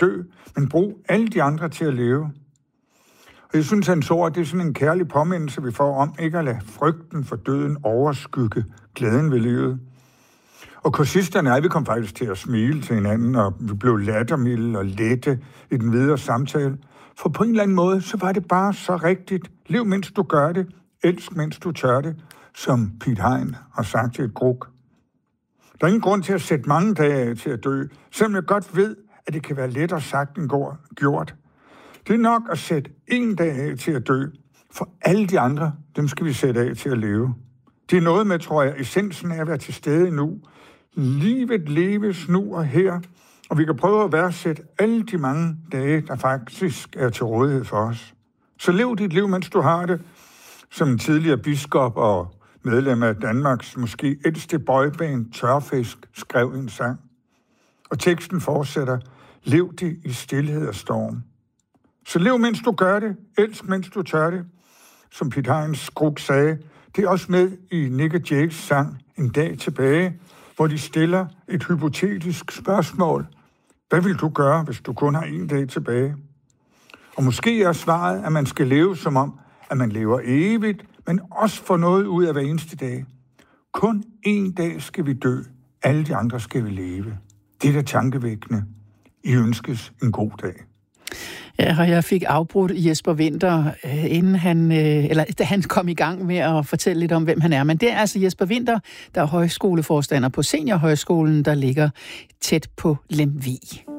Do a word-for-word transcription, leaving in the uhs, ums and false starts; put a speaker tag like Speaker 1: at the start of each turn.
Speaker 1: dø, men brug alle de andre til at leve. Og jeg synes, hans ord, det er sådan en kærlig påmindelse, vi får om ikke at lade frygten for døden overskygge glæden ved livet. Og kursisterne er, vi kom faktisk til at smile til hinanden, og vi blev lattermilde og lette i den videre samtale. For på en eller anden måde, så var det bare så rigtigt. Lev, mens du gør det. Elsk, mens du tør det, som Piet Hein har sagt til et gruk. Der er ingen grund til at sætte mange dage af til at dø, selvom jeg godt ved, at det kan være lettere sagt end gjort. Det er nok at sætte en dag af til at dø, for alle de andre, dem skal vi sætte af til at leve. Det er noget med, tror jeg, essensen af at være til stede nu. Livet leves nu og her, og vi kan prøve at værdsætte alle de mange dage, der faktisk er til rådighed for os. Så lev dit liv, mens du har det, som en tidligere biskop og medlem af Danmarks måske ældste boyband Tørfisk skrev en sang. Og teksten fortsætter, lev det i stilhed og storm. Så lev, mens du gør det, elsk, mens du tør det. Som Piet Heins gruk sagde, det er også med i Nick og Jakes sang En dag tilbage, hvor de stiller et hypotetisk spørgsmål. Hvad vil du gøre, hvis du kun har en dag tilbage? Og måske er svaret, at man skal leve som om, at man lever evigt, men også får noget ud af hver eneste dag. Kun en dag skal vi dø, alle de andre skal vi leve. Det er da tankevækkende. I ønskes en god dag.
Speaker 2: Ja, og jeg fik afbrudt Jesper Winther, inden han, eller da han kom i gang med at fortælle lidt om, hvem han er. Men det er altså Jesper Winther, der er højskoleforstander på Seniorhøjskolen, der ligger tæt på Lemvig.